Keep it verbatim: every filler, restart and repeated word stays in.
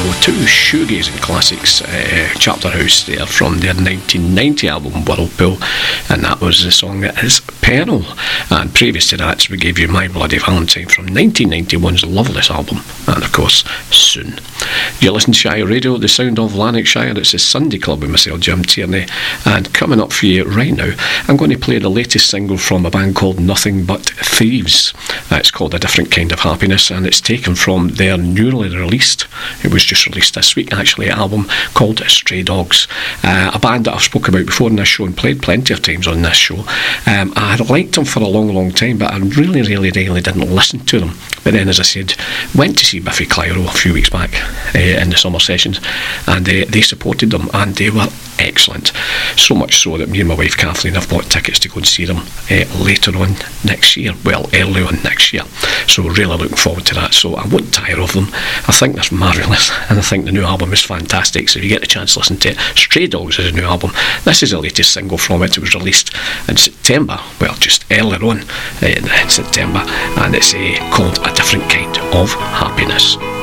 go. Two shoegazing classics, uh, Chapterhouse there from their nineteen ninety album Whirlpool, and that was the song that is Peril. And previous to that, we gave you My Bloody Valentine from nineteen ninety-one's Loveless album, and of course, Soon. You're listening to Shire Radio, the sound of Lanarkshire. It's the Sunday Club with myself, Jim Tierney, and coming up for you right now, I'm going to play the latest single from a band called Nothing But Thieves. Uh, it's called A Different Kind of Happiness, and it's taken from their newly released, it was just released this week actually, album called Stray Dogs. Uh, a band that I've spoken about before in this show and played plenty of times on this show. Um, I had liked them for a long, long time, but I really, really, really didn't listen to them. But then, as I said, went to see Biffy Clyro a few weeks back uh, in the summer sessions, and uh, they supported them, and they were excellent. So much so that me and my wife Kathleen have bought tickets to go and see them uh, later on next year, well, early on next year. So we're really looking forward to that. So I won't tire of them. I think they're marvellous, and I think the new album is fantastic. So if you get a chance to listen to it, Stray Dogs is a new album. This is the latest single from it. It was released in September, well, just earlier on uh, in September, and it's uh, called A Different Kind of Happiness.